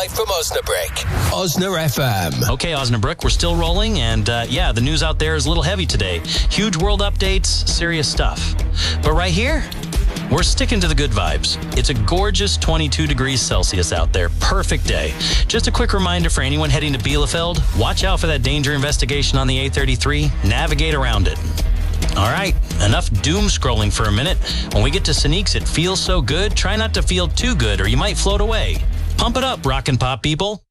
live from Osnabrück. Osner FM. Okay, Osnabrück, we're still rolling, and the news out there is a little heavy today. Huge world updates, serious stuff. But right here, we're sticking to the good vibes. It's a gorgeous 22 degrees Celsius out there. Perfect day. Just a quick reminder for anyone heading to Bielefeld, watch out for that danger investigation on the A33. Navigate around it. All right, enough doom scrolling for a minute. When we get to Sneaks, it feels so good. Try not to feel too good or you might float away. Pump it up, rock and pop people.